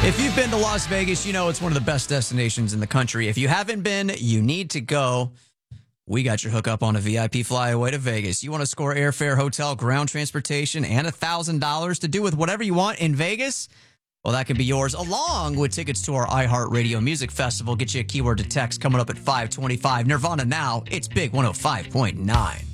If you've been to Las Vegas, you know it's one of the best destinations in the country. If you haven't been, you need to go. We got your hookup on a VIP flyaway to Vegas. You want to score airfare, hotel, ground transportation, and $1,000 to do with whatever you want in Vegas? Well, that could be yours, along with tickets to our iHeartRadio Music Festival. Get you a keyword to text coming up at 525. Nirvana now. It's Big 105.9.